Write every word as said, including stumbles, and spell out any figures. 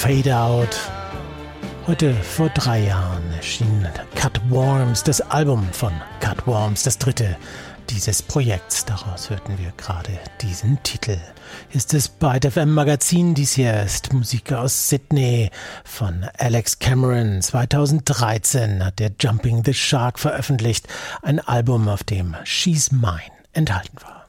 Fade Out. Heute vor drei Jahren erschien Cutworms, das Album von Cutworms, das dritte dieses Projekts. Daraus hörten wir gerade diesen Titel. Hier ist es Byte F M Magazin. Dies hier ist Musik aus Sydney von Alex Cameron. zweitausenddreizehn hat der Jumping the Shark veröffentlicht. Ein Album, auf dem She's Mine enthalten war.